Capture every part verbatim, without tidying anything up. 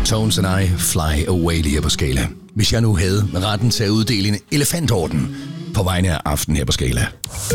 Tones and I fly away lige på Skala. Hvis jeg nu havde retten til at uddele en elefantorden på vegne af aften her på Skala,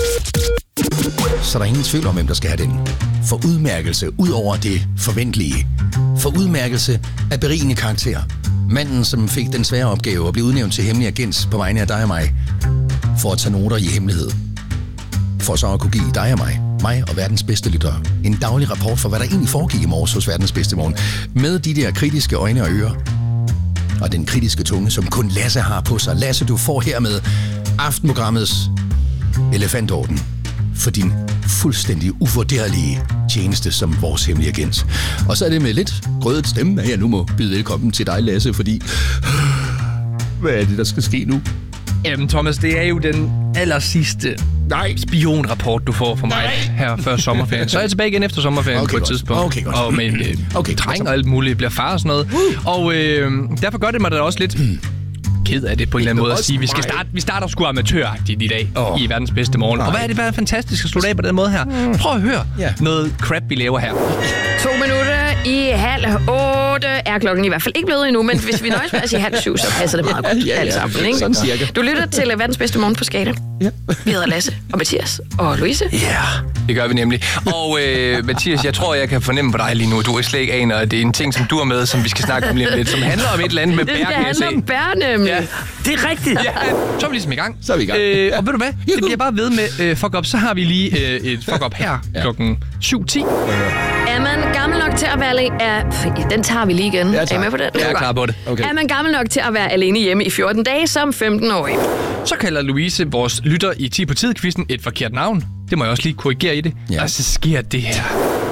så der er ingen tvivl om, hvem der skal have den. For udmærkelse ud over det forventelige. For udmærkelse af berigende karakter. Manden, som fik den svære opgave at blive udnævnt til hemmelig agent på vegne af dig og mig. For at tage noter i hemmelighed. For så at kunne give dig og mig, mig og verdens bedste lyttere, en daglig rapport for, hvad der egentlig foregik i morges hos verdens bedste morgen. Med de der kritiske øjne og ører. Og den kritiske tunge, som kun Lasse har på sig. Lasse, du får hermed aftenprogrammets elefantorden for din fuldstændig uvurderlige tjeneste som vores hemmelige agent. Og så er det med lidt grødet stemme, at jeg nu må byde velkommen til dig, Lasse, fordi... Hvad er det, der skal ske nu? Jamen, Thomas, det er jo den aller sidste Nej. spionrapport, du får fra mig Nej. her før sommerferien. Så er jeg tilbage igen efter sommerferien okay, på et godt. tidspunkt. Okay, godt. Og med en øh, okay, dreng og alt muligt, bliver far og sådan noget. Uh. Og øh, derfor gør det mig da også lidt... ked af det på en eller anden måde at sige. Vi skal starte, vi starter sgu amatøragtigt i dag oh. i verdens bedste morgen. Nej. Og hvad er det bare fantastisk at slutte af på den måde her? Prøv at høre yeah. noget crap, vi laver her. To minutter i halv otte er klokken i hvert fald ikke blevet endnu, men hvis vi nøjes med at sige halv syv, så passer det meget godt. ja, ja, alt sammen, ikke? Sådan cirka. Du lytter til verdens bedste morgen på Skala. Ja. Vi hedder Lasse og Mathias og Louise. Ja, yeah, det gør vi nemlig. Og øh, Mathias, jeg tror, jeg kan fornemme på dig lige nu, du er slet ikke aner, at det er en ting, som du er med, som vi skal snakke om lige lidt, som handler om et eller andet med bær, det kan jeg se. handler om bær, nemlig. Ja. Det er rigtigt. Ja, så er vi ligesom i gang. Så er vi i gang. Øh, og ved du hvad? Det bliver bare ved med øh, fuck up. Så har vi lige øh, et fuck up her ja. klokken syv ti. Er man gammel nok til at være alene... Er... Den tager vi lige igen. Ja, er I med på den? Jeg er klar på det. Okay. Er man gammel nok til at være alene hjemme i fjorten dage som femten-årig? Så kalder Louise vores lytter i ti på tid-quizzen et forkert navn. Det må jeg også lige korrigere i det. Ja. Og så sker det her.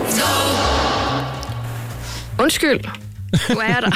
Undskyld. Nu er jeg der.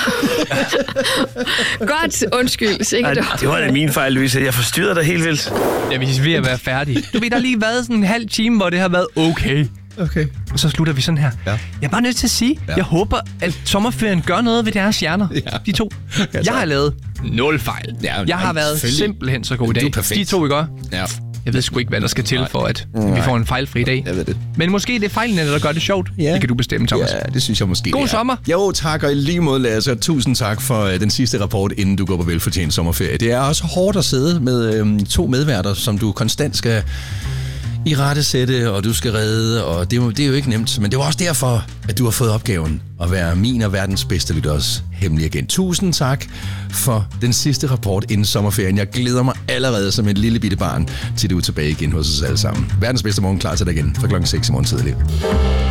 Godt, undskyld. Sikkert. Ej, det var da min fejl, Louise. Jeg forstyrrede dig helt vildt. Ja, vi er ved at være færdige. Du ved, der har lige været sådan en halv time, hvor det har været okay. Okay. Og så slutter vi sådan her. Ja. Jeg er bare nødt til at sige, ja. jeg håber, at sommerferien gør noget ved deres hjerner. Ja. De to. Ja, jeg har lavet nul fejl. Ja, jeg har været simpelthen så god i dag. De to, ikke? Ja. Jeg ved sgu ikke, hvad der skal til Nej. for, at Nej. vi får en fejlfri dag. Jeg ved det. Men måske det er fejlene, der gør det sjovt. Ja. Det kan du bestemme, Thomas. Ja, det synes jeg måske. God sommer. Jo, tak, og i lige måde, Lasse. Tusind tak for uh, den sidste rapport, inden du går på velfortjent sommerferie. Det er også hårdt at sidde med øhm, to medværter, som du konstant skal i rette sætte, og du skal redde, og det er, jo, det er jo ikke nemt. Men det var også derfor, at du har fået opgaven at være min og verdens bedste lytters hemmelige agent. Tusind tak for den sidste rapport inden sommerferien. Jeg glæder mig allerede som et lille bitte barn, til du er tilbage igen hos os alle sammen. Verdens bedste morgen klar til dig igen fra klokken seks i morgen tidlig.